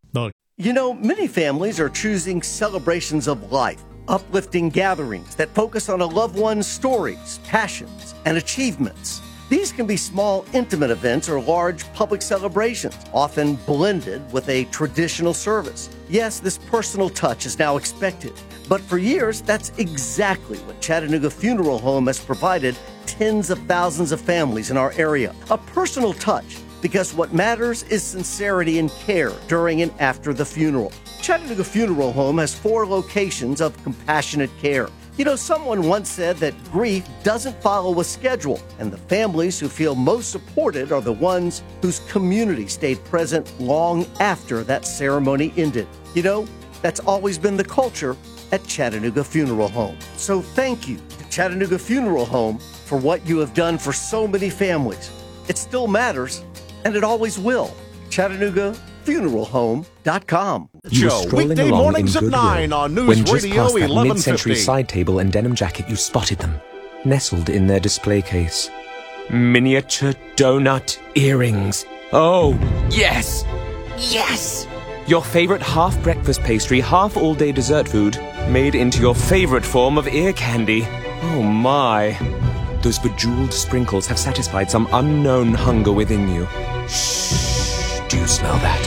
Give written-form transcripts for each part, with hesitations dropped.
You know, many families are choosing celebrations of life, uplifting gatherings that focus on a loved one's stories, passions, and achievements. These can be small, intimate events or large public celebrations, often blended with a traditional service. Yes, this personal touch is now expected, but for years, that's exactly what Chattanooga Funeral Home has provided tens of thousands of families in our area. A personal touch, because what matters is sincerity and care during and after the funeral. Chattanooga Funeral Home has 4 locations of compassionate care. You know, someone once said that grief doesn't follow a schedule, and the families who feel most supported are the ones whose community stayed present long after that ceremony ended. You know, that's always been the culture at Chattanooga Funeral Home. So thank you to Chattanooga Funeral Home for what you have done for so many families. It still matters, and it always will. ChattanoogaFuneralHome.com. Show weekday mornings at 9 on News when just Radio past that 1150. mid-century side table and denim jacket, you spotted them, nestled in their display case. Miniature donut earrings. Oh, yes! Yes! Your favorite half-breakfast pastry, half-all-day dessert food, made into your favorite form of ear candy. Oh my. Those bejeweled sprinkles have satisfied some unknown hunger within you. Shh, do you smell that?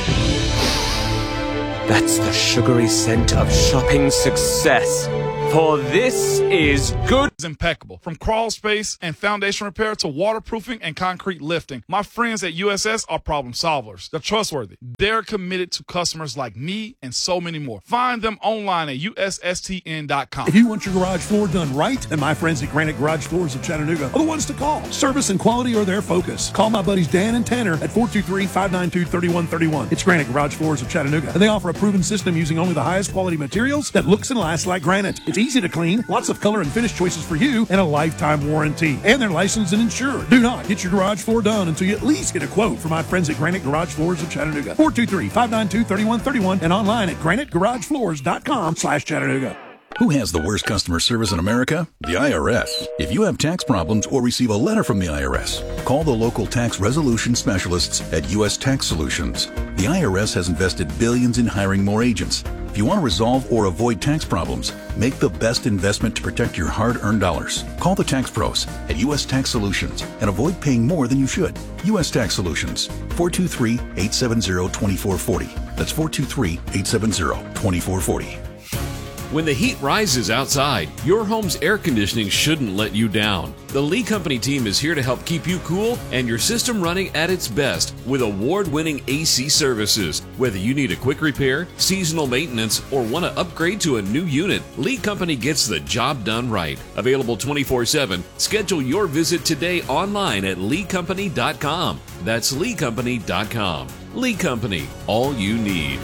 That's the sugary scent of shopping success. For this is good. It's impeccable. From crawl space and foundation repair to waterproofing and concrete lifting, my friends at USS are problem solvers. They're trustworthy. They're committed to customers like me and so many more. Find them online at USSTN.com. If you want your garage floor done right, then my friends at Granite Garage Floors of Chattanooga are the ones to call. Service and quality are their focus. Call my buddies Dan and Tanner at 423-592-3131. It's Granite Garage Floors of Chattanooga, and they offer a proven system using only the highest quality materials that looks and lasts like granite. It's easy to clean, lots of color and finish choices for you, and a lifetime warranty. And they're licensed and insured. Do not get your garage floor done until you at least get a quote from my friends at Granite Garage Floors of Chattanooga. 423-592-3131 and online at granitegaragefloors.com/Chattanooga. Who has the worst customer service in America? The IRS. If you have tax problems or receive a letter from the IRS, call the local tax resolution specialists at U.S. Tax Solutions. The IRS has invested billions in hiring more agents. If you want to resolve or avoid tax problems, make the best investment to protect your hard-earned dollars. Call the tax pros at U.S. Tax Solutions and avoid paying more than you should. U.S. Tax Solutions, 423-870-2440. That's 423-870-2440. When the heat rises outside, your home's air conditioning shouldn't let you down. The Lee Company team is here to help keep you cool and your system running at its best with award-winning AC services. Whether you need a quick repair, seasonal maintenance, or want to upgrade to a new unit, Lee Company gets the job done right. Available 24/7. Schedule your visit today online at leecompany.com. That's leecompany.com. Lee Company, all you need.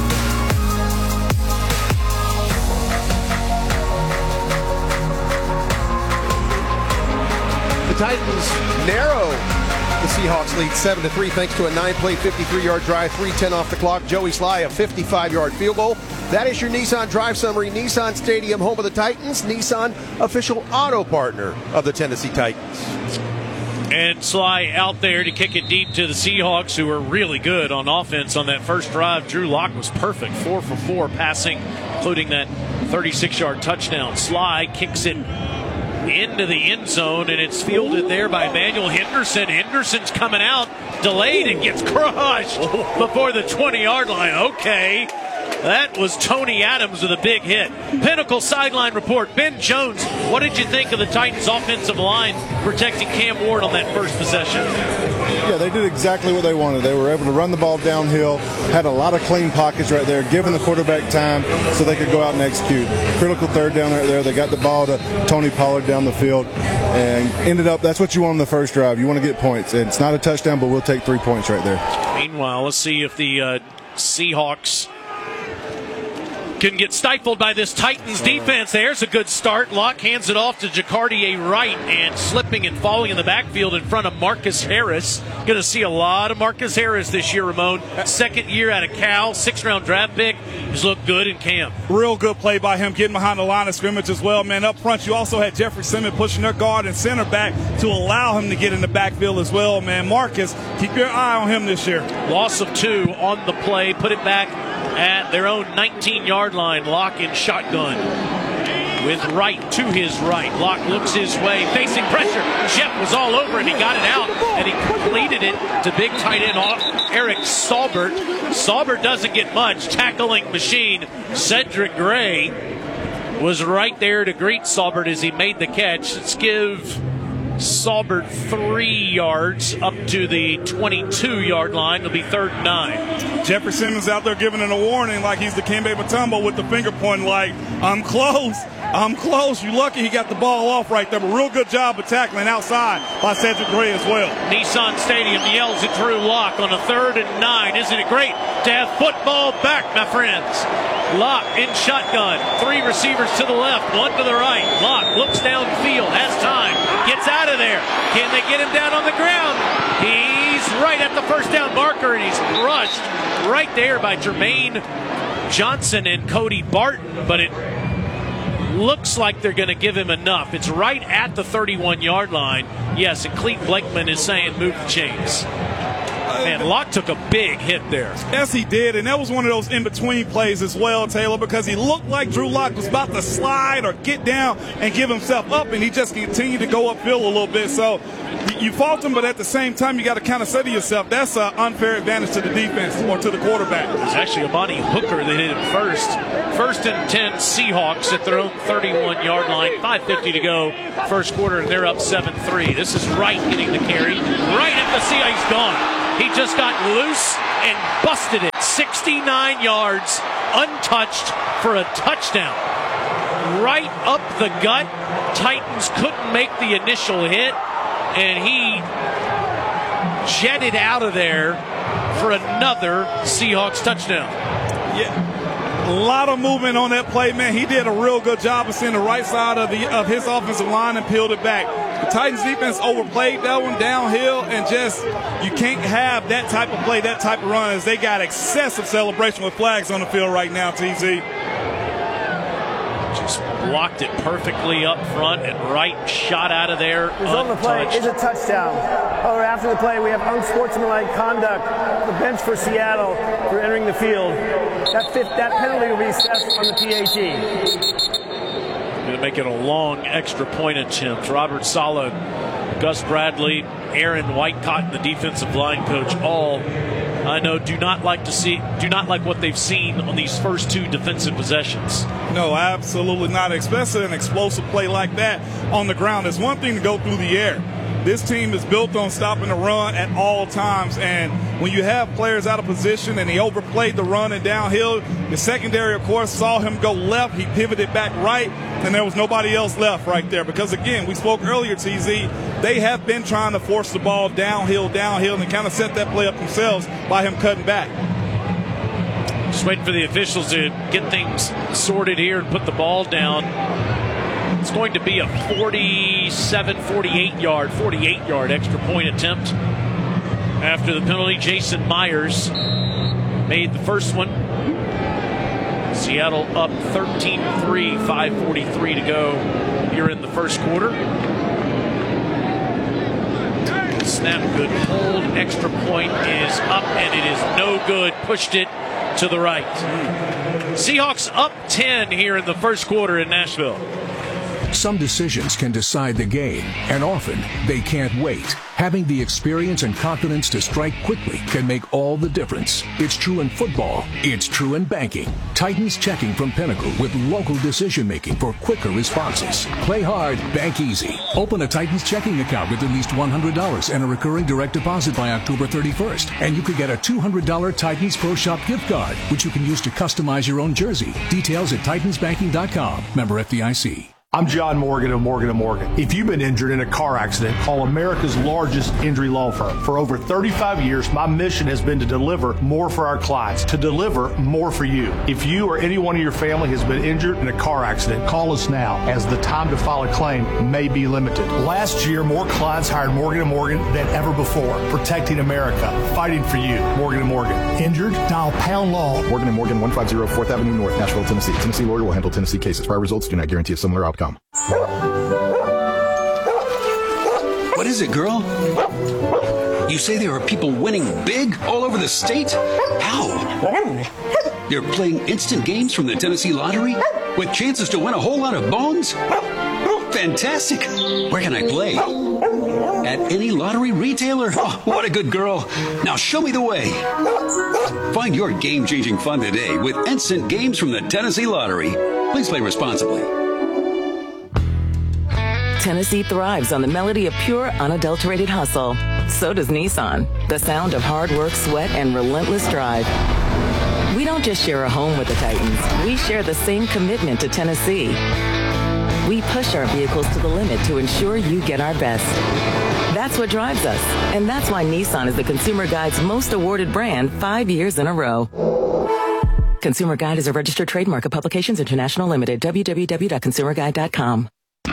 The Titans narrow the Seahawks lead 7-3 thanks to a 9-play 53-yard drive, 3:10 off the clock. Joey Sly, a 55-yard field goal. That is your Nissan Drive Summary. Nissan Stadium, home of the Titans. Nissan, official auto partner of the Tennessee Titans. And Sly out there to kick it deep to the Seahawks, who were really good on offense on that first drive. Drew Lock was perfect, 4 for 4 passing, including that 36-yard touchdown. Sly kicks it into the end zone, and it's fielded there by Emmanuel Henderson. Henderson's coming out, delayed, and gets crushed before the 20-yard line. Okay. That was Tony Adams with a big hit. Pinnacle sideline report. Ben Jones, what did you think of the Titans' offensive line protecting Cam Ward on that first possession? Yeah, they did exactly what they wanted. They were able to run the ball downhill, had a lot of clean pockets right there, giving the quarterback time so they could go out and execute. Critical third down right there. They got the ball to Tony Pollard down the field and ended up, that's what you want on the first drive. You want to get points. And it's not a touchdown, but we'll take 3 points right there. Meanwhile, let's see if the Seahawks can get stifled by this Titans defense. There's a good start. Locke hands it off to Jacardier Wright, and slipping and falling in the backfield in front of Marcus Harris. Going to see a lot of Marcus Harris this year, Ramon. Second year out of Cal, 6th-round draft pick. He's looked good in camp. Real good play by him, getting behind the line of scrimmage as well, man. Up front, you also had Jeffrey Simmons pushing their guard and center back to allow him to get in the backfield as well, man. Marcus, keep your eye on him this year. Loss of 2 on the play. Put it back at their own 19-yard line. Locke in shotgun with Wright to his right. Locke looks his way, facing pressure. Jeff was all over it. He got it out, and he completed it to big tight end Eric Saubert. Saubert doesn't get much. Tackling machine. Cedric Gray was right there to greet Saubert as he made the catch. Let's give Saubert 3 yards up to the 22-yard line. It'll be 3rd and 9. Jeffrey Simmons out there giving it a warning like he's the Kembe Mutombo with the finger pointing like, I'm close. I'm close. You're lucky he got the ball off right there, but real good job of tackling outside by Cedric Gray as well. Nissan Stadium yells at Drew Locke on a 3rd and 9. Isn't it great to have football back, my friends? Locke in shotgun. 3 receivers to the left, 1 to the right. Locke looks downfield, has time, gets out of there. Can they get him down on the ground? He's right at the first down marker, and he's crushed right there by Jermaine Johnson and Cody Barton, but it looks like they're going to give him enough. It's right at the 31-yard line. Yes, and Clete Blakeman is saying move the chains. Man, Locke took a big hit there. Yes, he did, and that was one of those in-between plays as well, Taylor, because he looked like Drew Locke was about to slide or get down and give himself up, and he just continued to go upfield a little bit. So you fault him, but at the same time, you got to kind of say to yourself, that's an unfair advantage to the defense or to the quarterback. It was actually Amani Hooker that hit him first. 1st and 10 Seahawks at their own 31-yard line. 5:50 to go, first quarter, and they're up 7-3. This is Wright getting the carry. Right at the Seahawks. He's gone. He just got loose and busted it. 69 yards, untouched for a touchdown. Right up the gut. Titans couldn't make the initial hit, and he jetted out of there for another Seahawks touchdown. Yeah. A lot of movement on that play, man. He did a real good job of seeing the right side of his offensive line and peeled it back. The Titans defense overplayed that one downhill, and just you can't have that type of play, that type of run, as they got excessive celebration with flags on the field right now, TZ. Just blocked it perfectly up front, and Wright shot out of there untouched. On the play is a touchdown. However, after the play, we have unsportsmanlike conduct. The bench for Seattle for entering the field. That penalty will be assessed on the PAT. Going to make it a long extra point attempt. Robert Saleh, Gus Bradley, Aaron Whitecott, the defensive line coach, all I know do not like what they've seen on these first 2 defensive possessions. No, absolutely not. Especially an explosive play like that on the ground. It's one thing to go through the air. This team is built on stopping the run at all times, and when you have players out of position and he overplayed the run and downhill, the secondary, of course, saw him go left. He pivoted back right, and there was nobody else left right there because, again, we spoke earlier, TZ, they have been trying to force the ball downhill, and kind of set that play up themselves by him cutting back. Just waiting for the officials to get things sorted here and put the ball down. It's going to be a 48 yard extra point attempt. After the penalty, Jason Myers made the first one. Seattle up 13-3, 5:43 to go here in the first quarter. Snap, good hold. Extra point is up, and it is no good. Pushed it to the right. Seahawks up 10 here in the first quarter in Nashville. Some decisions can decide the game, and often they can't wait. Having the experience and confidence to strike quickly can make all the difference. It's true in football. It's true in banking. Titans Checking from Pinnacle with local decision-making for quicker responses. Play hard, bank easy. Open a Titans checking account with at least $100 and a recurring direct deposit by October 31st. And you could get a $200 Titans Pro Shop gift card, which you can use to customize your own jersey. Details at titansbanking.com. Member FDIC. I'm John Morgan of Morgan & Morgan. If you've been injured in a car accident, call America's largest injury law firm. For over 35 years, my mission has been to deliver more for our clients, to deliver more for you. If you or anyone in your family has been injured in a car accident, call us now, as the time to file a claim may be limited. Last year, more clients hired Morgan & Morgan than ever before, protecting America, fighting for you. Morgan & Morgan. Injured? Dial # law. Morgan & Morgan, 150 4th Avenue North, Nashville, Tennessee. Tennessee lawyer will handle Tennessee cases. Prior results do not guarantee a similar outcome. What is it, girl? You say there are people winning big all over the state? How? They're playing instant games from the Tennessee Lottery with chances to win a whole lot of bones? Fantastic! Where can I play? At any lottery retailer? Oh, what a good girl. Now show me the way. Find your game-changing fun today with instant games from the Tennessee Lottery. Please play responsibly. Tennessee thrives on the melody of pure, unadulterated hustle. So does Nissan. The sound of hard work, sweat, and relentless drive. We don't just share a home with the Titans. We share the same commitment to Tennessee. We push our vehicles to the limit to ensure you get our best. That's what drives us. And that's why Nissan is the Consumer Guide's most awarded brand 5 years in a row. Consumer Guide is a registered trademark of Publications International Limited. www.consumerguide.com.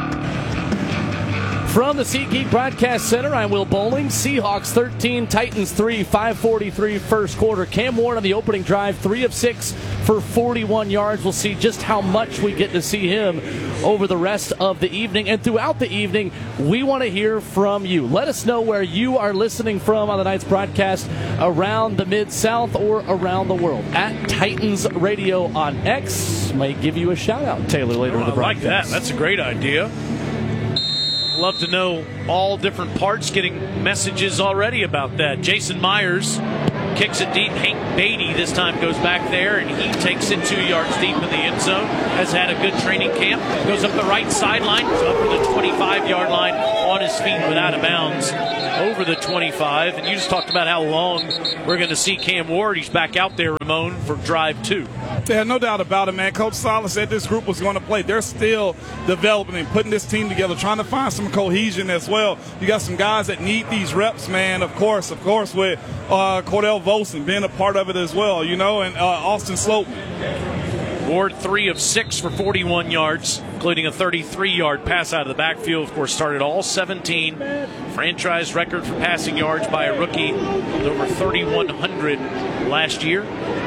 From the SeatGeek Broadcast Center, I'm Will Bowling. Seahawks 13, Titans 3, 5:43 first quarter. Cam Ward on the opening drive, 3 of 6 for 41 yards. We'll see just how much we get to see him over the rest of the evening. And throughout the evening, we want to hear from you. Let us know where you are listening from on the night's broadcast around the Mid-South or around the world. At Titans Radio on X. Might give you a shout-out, Taylor, later in the broadcast. I like that. That's a great idea. Love to know all different parts, getting messages already about that. Jason Myers kicks it deep. Hank Beatty this time goes back there, and he takes it 2 yards deep in the end zone. Has had a good training camp. Goes up the right sideline, goes up to the 25-yard line on his feet without a bounds over the 25. And you just talked about how long we're going to see Cam Ward. He's back out there, Ramon, for drive 2. Yeah, no doubt about it, man. Coach Saleh said this group was going to play. They're still developing and putting this team together, trying to find some cohesion as well. You got some guys that need these reps, man, of course, with Cordell Volson being a part of it as well, you know, and Austin Slope. Ward 3 of 6 for 41 yards, including a 33-yard pass out of the backfield. Of course, started all 17. Franchise record for passing yards by a rookie with over 3,100 last year.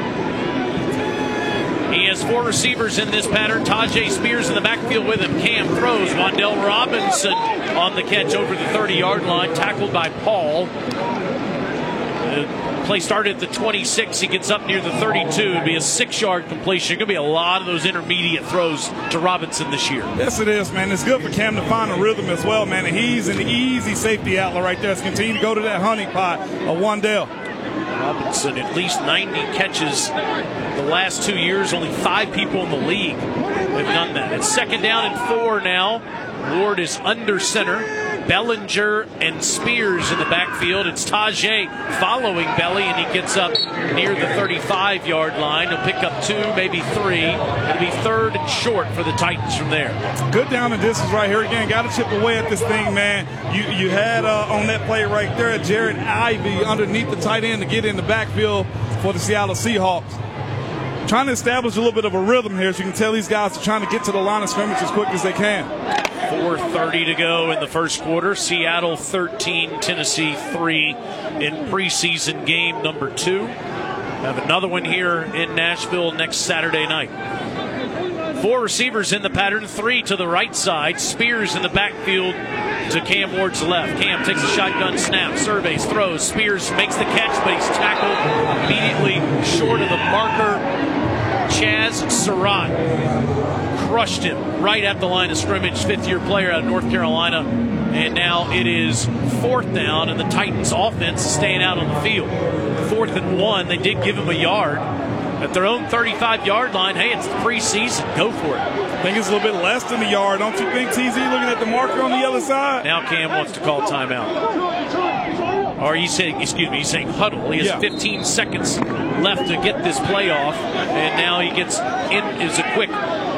He has 4 receivers in this pattern. Tajay Spears in the backfield with him. Cam throws. Wan'Dale Robinson on the catch over the 30-yard line, tackled by Paul. The play started at the 26. He gets up near the 32. It'd be a 6-yard completion. Going to be a lot of those intermediate throws to Robinson this year. Yes, it is, man. It's good for Cam to find a rhythm as well, man. And he's an easy safety outlet right there. Let's continue to go to that honey pot of Wan'Dale. Robinson, at least 90 catches the last 2 years. Only 5 people in the league have done that. It's 2nd down and 4 now. Ward is under center. Bellinger and Spears in the backfield. It's Tajay following Belly, and he gets up near the 35-yard line. He'll pick up 2, maybe 3. It'll be 3rd and short for the Titans from there. Good down and distance right here again. Got to chip away at this thing, man. You had on that play right there, Jared Ivey underneath the tight end to get in the backfield for the Seattle Seahawks. Trying to establish a little bit of a rhythm here. As you can tell, these guys are trying to get to the line of scrimmage as quick as they can. 4:30 to go in the first quarter. Seattle 13, Tennessee 3 in preseason game number 2. Have another one here in Nashville next Saturday night. 4 receivers in the pattern, 3 to the right side. Spears in the backfield to Cam Ward's left. Cam takes a shotgun snap, surveys, throws. Spears makes the catch, but he's tackled immediately short of the marker. Chaz Surratt crushed him right at the line of scrimmage. 5th-year player out of North Carolina. And now it is 4th down, and the Titans offense is staying out on the field. 4th and 1. They did give him a yard at their own 35-yard line. Hey, it's the preseason. Go for it. I think it's a little bit less than a yard. Don't you think, TZ, looking at the marker on the other side? Now Cam wants to call timeout. Or he's saying huddle. He has 15 seconds left to get this play off. And now he gets in is a quick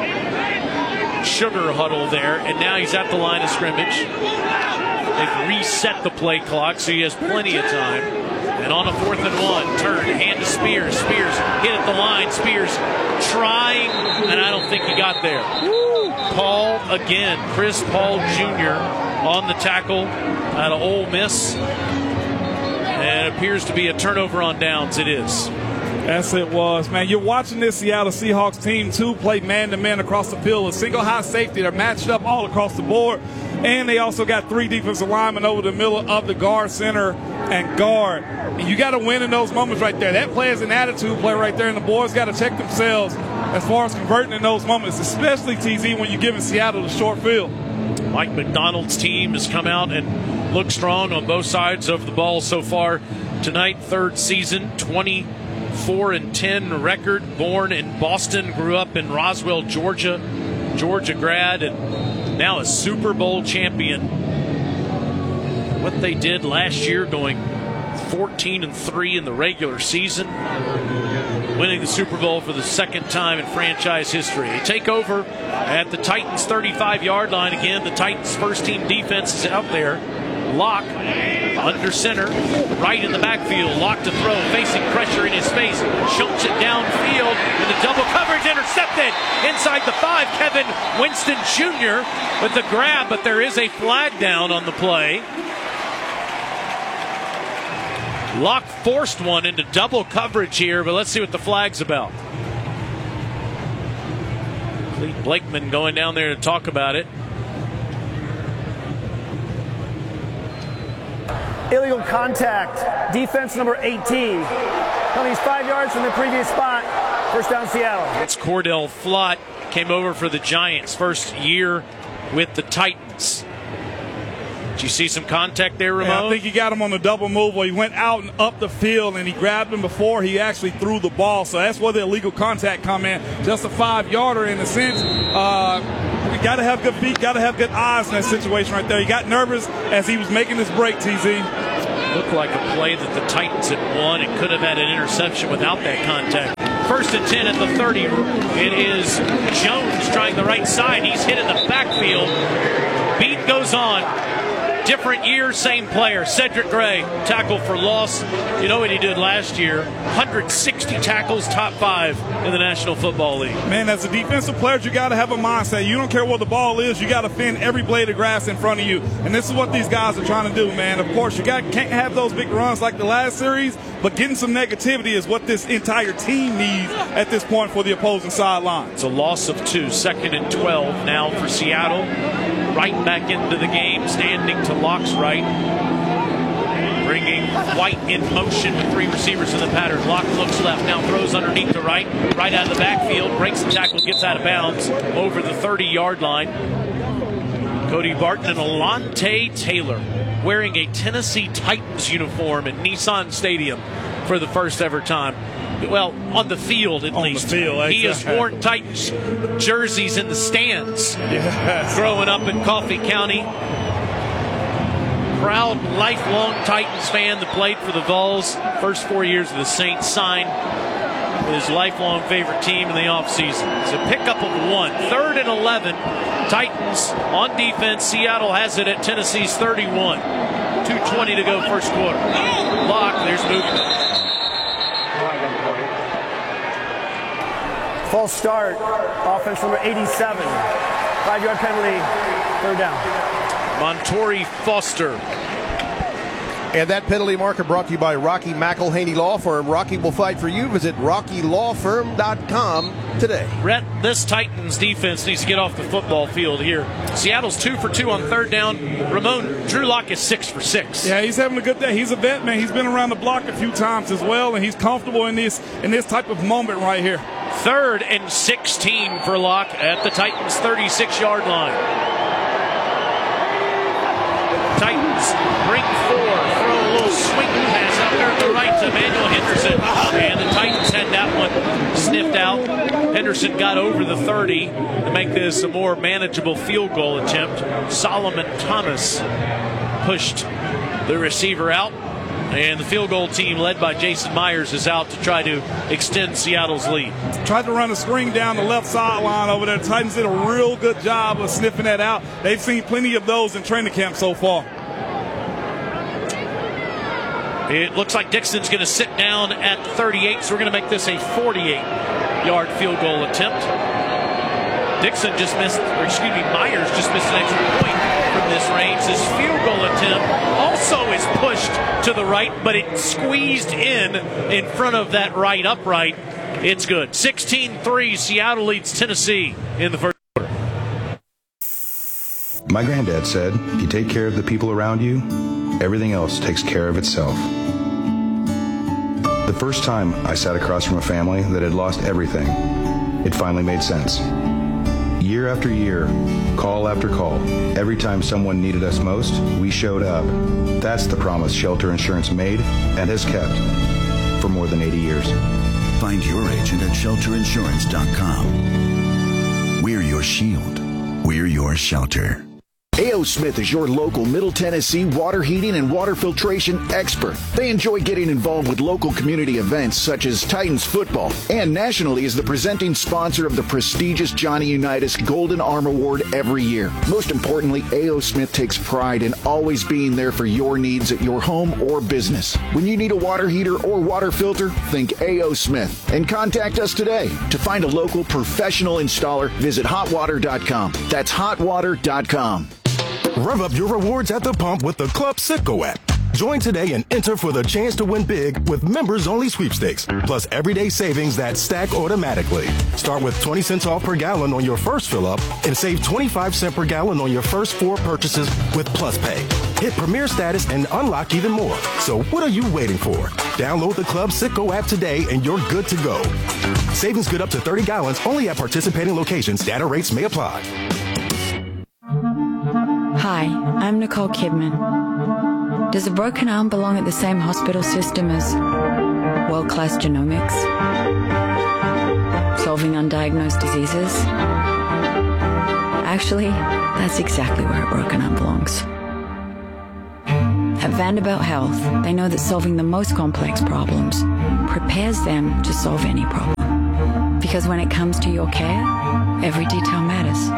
sugar huddle there. And now he's at the line of scrimmage. They've reset the play clock, so he has plenty of time. And on a 4th and 1, turn, hand to Spears. Spears hit at the line. Spears trying, and I don't think he got there. Paul again, Chris Paul Jr. on the tackle out of Ole Miss. And it appears to be a turnover on downs. It is. Yes, it was, man. You're watching this Seattle Seahawks team, too, play man-to-man across the field. A single high safety. They're matched up all across the board. And they also got 3 defensive linemen over the middle of the guard center and guard. And you got to win in those moments right there. That play is an attitude play right there, and the boys got to check themselves as far as converting in those moments, especially, TZ, when you're giving Seattle the short field. Mike McDonald's team has come out and looked strong on both sides of the ball so far tonight. Third season, 24-10 record. Born in Boston, grew up in Roswell, Georgia grad, and now a Super Bowl champion. What they did last year, going 14-3 in the regular season, winning the Super Bowl for the second time in franchise history. They take over at the Titans' 35-yard line. Again, the Titans' first-team defense is out there. Locke under center, right in the backfield. Locke to throw, facing pressure in his face. Shunts it downfield, and the double coverage intercepted inside the 5. Kevin Winston Jr. with the grab, but there is a flag down on the play. Locke forced one into double coverage here, but let's see what the flag's about. Clete Blakeman going down there to talk about it. Illegal contact. Defense number 18. Penalties 5 yards from the previous spot. First down, Seattle. It's Cordell Flott. Came over for the Giants. First year with the Titans. Did you see some contact there, Ramon? Yeah, I think he got him on the double move where he went out and up the field, and he grabbed him before he actually threw the ball. So that's where the illegal contact come in. Just a 5-yarder in a sense. You got to have good feet, got to have good eyes in that situation right there. He got nervous as he was making this break, TZ. Looked like a play that the Titans had won. It could have had an interception without that contact. First and 10 at the 30. It is Jones trying the right side. He's hit in the backfield. Beat goes on. Different year, same player. Cedric Gray, tackle for loss. You know what he did last year? 160 tackles, top 5 in the National Football League. Man, as a defensive player, you got to have a mindset. You don't care where the ball is. You got to fend every blade of grass in front of you. And this is what these guys are trying to do, man. Of course, you can't have those big runs like the last series, but getting some negativity is what this entire team needs at this point for the opposing sideline. It's a loss of 2. Second and 12 now for Seattle. Right back into the game, standing to Locke's right. Bringing White in motion with 3 receivers in the pattern. Locke looks left, now throws underneath the right. Right out of the backfield, breaks the tackle, gets out of bounds over the 30-yard line. Cody Barton and Alontae Taylor wearing a Tennessee Titans uniform at Nissan Stadium for the first ever time. Well, on the field at least. The field, he has worn Titans jerseys in the stands. Yes. Growing up in Coffee County. Proud, lifelong Titans fan that played for the Vols. First 4 years of the Saints, signed with his lifelong favorite team in the offseason. It's a pickup of 1. 3rd and 11. Titans on defense. Seattle has it at Tennessee's 31. 2:20 to go first quarter. Locke, there's movement. False start. Offense number 87. 5-yard penalty. 3rd down. Montori Foster. And that penalty marker brought to you by Rocky McElhaney Law Firm. Rocky will fight for you. Visit RockyLawFirm.com today. Rhett, this Titans defense needs to get off the football field here. Seattle's 2 for 2 on 3rd down. Ramon, Drew Lock is 6 for 6. Yeah, he's having a good day. He's a vet, man. He's been around the block a few times as well, and he's comfortable in this type of moment right here. 3rd and 16 for Locke at the Titans' 36-yard line. Titans bring 4, throw a little swing pass out there to the right to Emmanuel Henderson, and the Titans had that one sniffed out. Henderson got over the 30 to make this a more manageable field goal attempt. Solomon Thomas pushed the receiver out, and the field goal team led by Jason Myers is out to try to extend Seattle's lead. Tried to run a screen down the left sideline over there. The Titans did a real good job of sniffing that out. They've seen plenty of those in training camp so far. It looks like Dixon's going to sit down at 38, so we're going to make this a 48-yard field goal attempt. Dixon just missed, Myers just missed an extra point from this range. This field goal attempt also is pushed to the right, but it squeezed in front of that right upright. It's good. 16-3, Seattle leads Tennessee in the first quarter. My granddad said, if you take care of the people around you, everything else takes care of itself. The first time I sat across from a family that had lost everything, it finally made sense. Year after year, call after call, every time someone needed us most, we showed up. That's the promise Shelter Insurance made and has kept for more than 80 years. Find your agent at shelterinsurance.com. We're your shield. We're your shelter. A.O. Smith is your local Middle Tennessee water heating and water filtration expert. They enjoy getting involved with local community events such as Titans football, and nationally is the presenting sponsor of the prestigious Johnny Unitas Golden Arm Award every year. Most importantly, A.O. Smith takes pride in always being there for your needs at your home or business. When you need a water heater or water filter, think A.O. Smith and contact us today. To find a local professional installer, visit hotwater.com. That's hotwater.com. Rev up your rewards at the pump with the Club Citgo app. Join today and enter for the chance to win big with members-only sweepstakes, plus everyday savings that stack automatically. Start with 20 cents off per gallon on your first fill-up and save 25 cents per gallon on your first 4 purchases with Plus Pay. Hit Premier status and unlock even more. So what are you waiting for? Download the Club Citgo app today and you're good to go. Savings good up to 30 gallons only at participating locations. Data rates may apply. Hi, I'm Nicole Kidman. Does a broken arm belong at the same hospital system as world-class genomics? Solving undiagnosed diseases? Actually, that's exactly where a broken arm belongs. At Vanderbilt Health, they know that solving the most complex problems prepares them to solve any problem. Because when it comes to your care, every detail matters.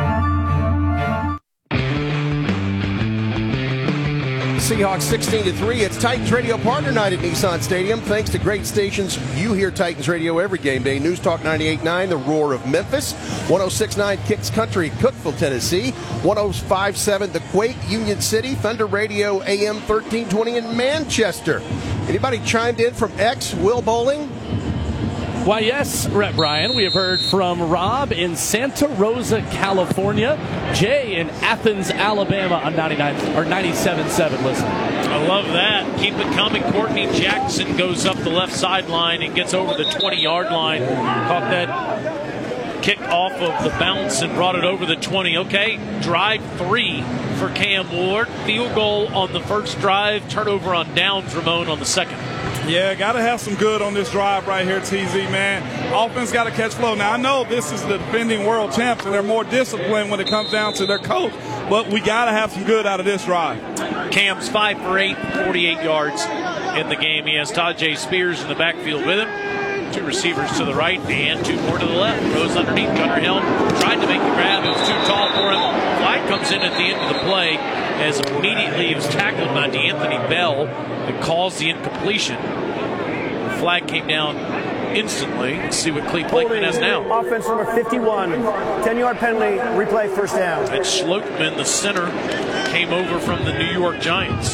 Seahawks 16-3. It's Titans Radio Partner Night at Nissan Stadium. Thanks to great stations, you hear Titans Radio every game day. News Talk 98.9, The Roar of Memphis. 106.9 Kicks Country, Cookeville, Tennessee. 105.7 The Quake, Union City. Thunder Radio AM 1320 in Manchester. Anybody chimed in from X, Will Bowling? Why, yes, Rhett Bryan. We have heard from Rob in Santa Rosa, California. Jay in Athens, Alabama on 97.7. Listen. I love that. Keep it coming. Courtney Jackson goes up the left sideline and gets over the 20-yard line. Caught that kick off of the bounce and brought it over the 20. Okay, drive 3 for Cam Ward. Field goal on the first drive. Turnover on downs, Ramon, on the second. Yeah, got to have some good on this drive right here, TZ, man. Offense got to catch flow. Now, I know this is the defending world champs, and they're more disciplined when it comes down to their coach, but we got to have some good out of this drive. Cam's 5 for 8, 48 yards in the game. He has Tajay Spears in the backfield with him. 2 receivers to the right and 2 more to the left. Rose underneath. Gunnar Helm tried to make the grab. It was too tall for him. Flag comes in at the end of the play as immediately he was tackled by D'Anthony Bell and caused the incompletion. The flag came down instantly. Let's see what Cleve Blakeman has now. Offense number 51. 10-yard penalty. Replay first down. And Schlotman, the center, came over from the New York Giants.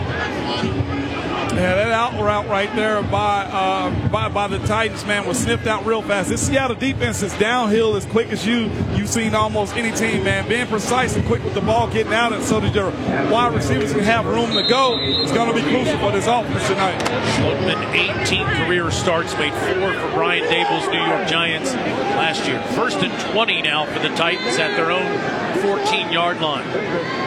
Yeah, that out route right there by the Titans, man, was sniffed out real fast. This Seattle defense is downhill as quick as you've seen almost any team, man. Being precise and quick with the ball, getting out, and so that your wide receivers can have room to go. It's going to be crucial for this offense tonight. Schlotman, 18 career starts, made 4 for Brian Daboll's New York Giants last year. 1st and 20 now for the Titans at their own 14-yard line.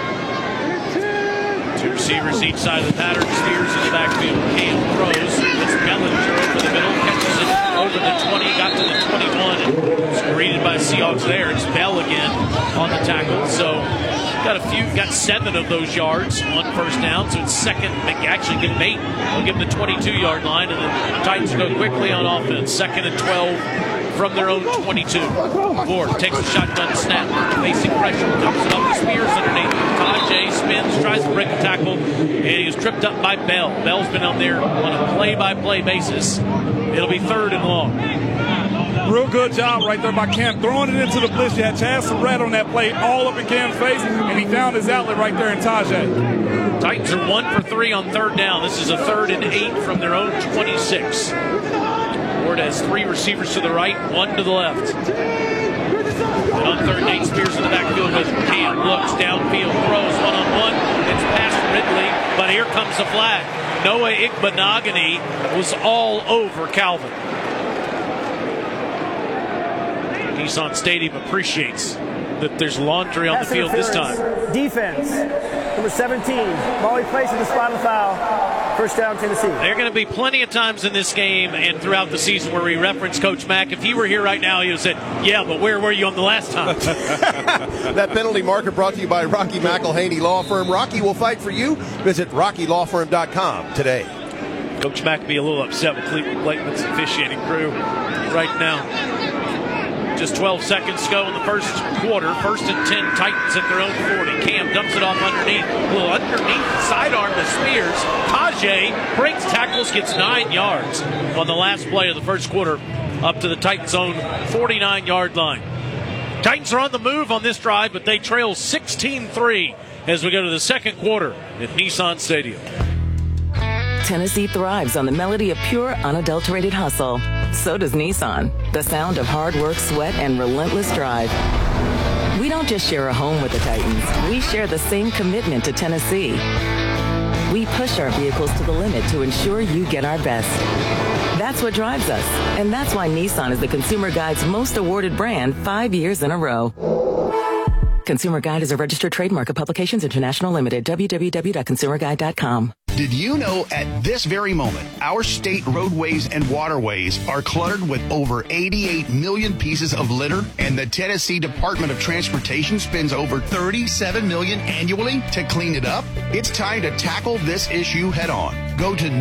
2 receivers each side of the pattern. Spears in the backfield. Cam throws. It's Bellinger over the middle. Catches it over the 20. Got to the 21. And was greeted by Seahawks there. It's Bell again on the tackle. So got 7 of those yards on first down. So it's second. Actually give them 8. They'll give them the 22-yard line. And the Titans go quickly on offense. 2nd and 12. From their own 22. Ward takes the shotgun snap, facing pressure, comes it up to Spears underneath. Tajay spins, tries to break a tackle, and he is tripped up by Bell. Bell's been out there on a play-by-play basis. It'll be 3rd and long. Real good job right there by Cam, throwing it into the blitz. You had Chaz Surratt on that play, all up in Cam's face, and he found his outlet right there in Tajay. Titans are 1 for 3 on 3rd down. This is a 3rd and 8 from their own 26. Ward has 3 receivers to the right, 1 to the left. And on 3rd and 8, Spears in the backfield with Cam. Looks downfield, throws one-on-one. It's past Ridley, but here comes the flag. Noah Igbenogany was all over Calvin. Nissan Stadium appreciates that there's laundry on the field this time. Defense, number 17. Molly places the spot of the foul. First down, Tennessee. There are going to be plenty of times in this game and throughout the season where we reference Coach Mack. If he were here right now, he would have said, yeah, but where were you on the last time? That penalty marker brought to you by Rocky McElhaney Law Firm. Rocky will fight for you. Visit RockyLawFirm.com today. Coach Mack will be a little upset with Cleveland Blakeman's officiating crew right now. Just 12 seconds to go in the first quarter. 1st and 10, Titans at their own 40. Cam dumps it off underneath. A little underneath sidearm to Spears. Tajay breaks tackles, gets 9 yards on the last play of the first quarter up to the Titans' own 49-yard line. Titans are on the move on this drive, but they trail 16-3 as we go to the second quarter at Nissan Stadium. Tennessee thrives on the melody of pure, unadulterated hustle. So does Nissan. The sound of hard work, sweat, and relentless drive. We don't just share a home with the Titans. We share the same commitment to Tennessee. We push our vehicles to the limit to ensure you get our best. That's what drives us. And that's why Nissan is the Consumer Guide's most awarded brand 5 years in a row. Consumer Guide is a registered trademark of Publications International Limited. www.consumerguide.com. Did you know at this very moment, our state roadways and waterways are cluttered with over 88 million pieces of litter, and the Tennessee Department of Transportation spends over $37 million annually to clean it up? It's time to tackle this issue head on. Go to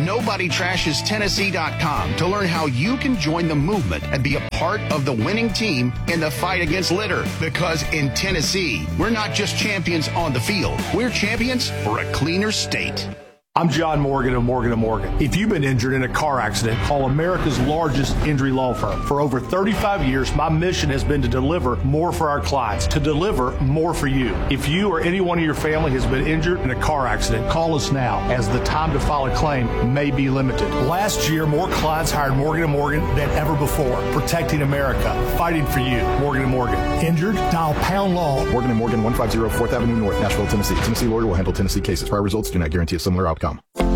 NobodyTrashesTennessee.com to learn how you can join the movement and be a part of the winning team in the fight against litter. Because in Tennessee, we're not just champions on the field, we're champions for a cleaner state. I'm John Morgan of Morgan & Morgan. If you've been injured in a car accident, call America's largest injury law firm. For over 35 years, my mission has been to deliver more for our clients, to deliver more for you. If you or anyone in your family has been injured in a car accident, call us now, as the time to file a claim may be limited. Last year, more clients hired Morgan & Morgan than ever before, protecting America, fighting for you. Morgan & Morgan. Injured? Dial pound law. Morgan & Morgan, 150 4th Avenue North, Nashville, Tennessee. Tennessee lawyer will handle Tennessee cases. Prior results do not guarantee a similar outcome.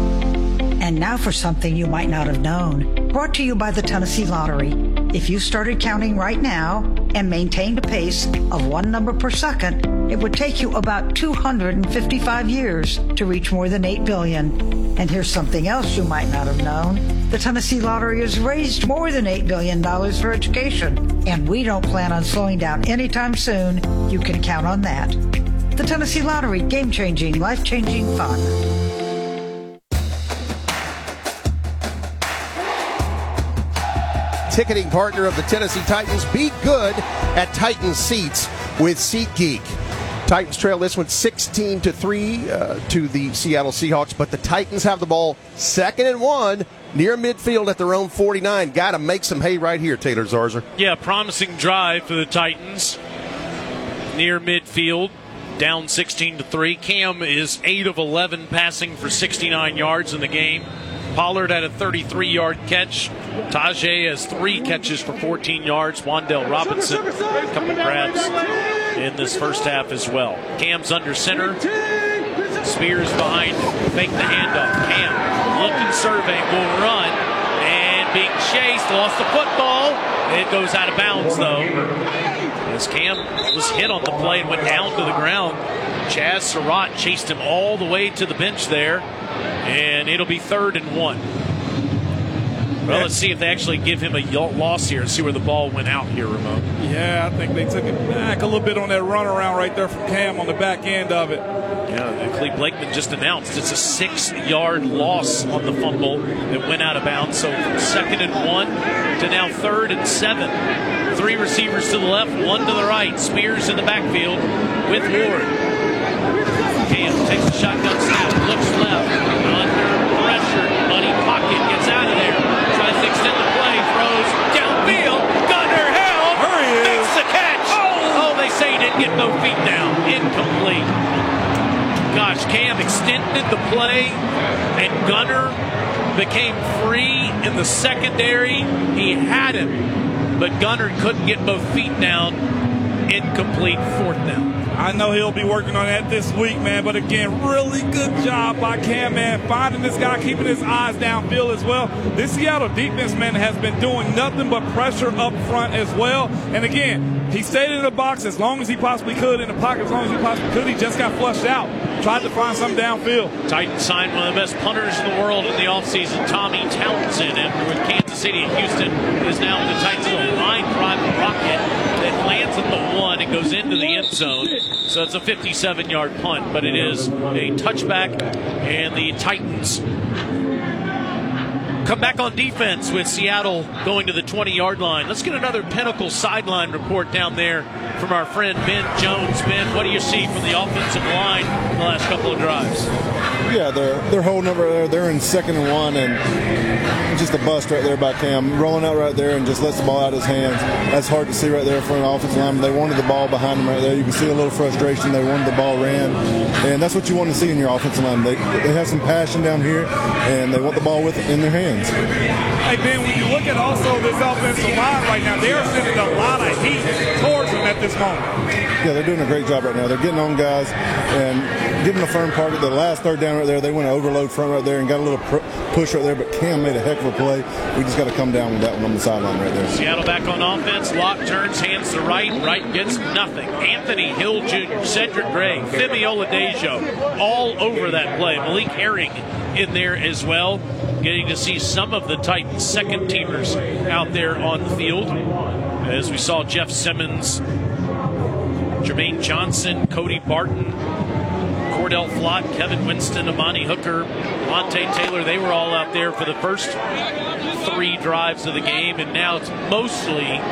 And now for something you might not have known. Brought to you by the Tennessee Lottery. If you started counting right now and maintained a pace of 1 number per second, it would take you about 255 years to reach more than $8 billion. And here's something else you might not have known. The Tennessee Lottery has raised more than $8 billion for education. And we don't plan on slowing down anytime soon. You can count on that. The Tennessee Lottery, game-changing, life-changing fun. Ticketing partner of the Tennessee Titans. Be good at Titan Seats with SeatGeek. Titans trail this one 16-3 to the Seattle Seahawks, but the Titans have the ball 2nd and 1 near midfield at their own 49. Got to make some hay right here, Taylor Zarzour. Yeah, promising drive for the Titans near midfield. Down 16-3. Cam is 8 of 11 passing for 69 yards in the game. Pollard had a 33-yard catch. Tajay has 3 catches for 14 yards. Wan'Dale Robinson, a couple grabs in this first half as well. Cam's under center. Spears behind him. Fake the handoff. Cam looking survey, will run. And being chased, lost the football. It goes out of bounds, though. As Cam was hit on the play and went down to the ground. Chaz Surratt chased him all the way to the bench there. And it'll be 3rd and 1. Well, let's see if they actually give him a loss here and see where the ball went out here, Ramon. Yeah, I think they took it back a little bit on that runaround right there from Cam on the back end of it. Yeah, Cleve Blakeman just announced it's a 6-yard loss on the fumble that went out of bounds. So from 2nd and 1 to now 3rd and 7. 3 receivers to the left, 1 to the right. Spears in the backfield with Ward. Cam takes a shotgun snap, looks left, under pressure, money pocket, gets out of there, tries to extend the play, throws downfield, Gunner held, makes the catch. Oh, they say he didn't get no feet down, incomplete. Gosh, Cam extended the play, and Gunner became free in the secondary. He had him, but Gunner couldn't get both feet down. incomplete fourth down. I know he'll be working on that this week, man. But again, really good job by Cam, man, finding this guy, keeping his eyes downfield as well. This Seattle defense, man, has been doing nothing but pressure up front as well. And again, he stayed in the box as long as he possibly could, in the pocket as long as he possibly could. He just got flushed out. Tried to find something downfield. Titans signed one of the best punters in the world in the offseason, Tommy Townsend, after with Kansas City and Houston, is now with the Titans. A line drive rocket that lands at the 1 and goes into the end zone. So it's a 57-yard punt, but it is a touchback, and the Titans come back on defense with Seattle going to the 20-yard line. Let's get another Pinnacle sideline report down there from our friend Ben Jones. Ben, what do you see from the offensive line in the last couple of drives? Yeah, they're holding over there. They're in 2nd and 1, and just a bust right there by Cam, rolling out right there and just lets the ball out of his hands. That's hard to see right there for an offensive lineman. They wanted the ball behind them right there. You can see a little frustration. They wanted the ball ran, and that's what you want to see in your offensive line. They have some passion down here, and they want the ball in their hands. Hey, Ben, when you look at also this offensive line right now, they're sending a lot of heat towards them at this moment. Yeah, they're doing a great job right now. They're getting on guys and getting a firm target. The last third down right there, they went to overload front right there and got a little push right there, but Cam made a heck of a play. We just got to come down with that one on the sideline right there. Seattle back on offense. Locke turns, hands to right. Right gets nothing. Anthony Hill Jr., Cedric Gray, Femi Oladipo, all over that play. Malik Herring in there as well. Getting to see some of the Titans' second teamers out there on the field. As we saw Jeff Simmons, Jermaine Johnson, Cody Barton, Cordell Flott, Kevin Winston, Amani Hooker, Monte Taylor, they were all out there for the first 3 drives of the game, and now it's mostly